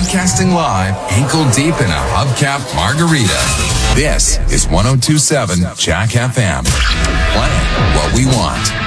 Broadcasting live, ankle deep in a hubcap margarita. This is 102.7 Jack FM. Playing what we want.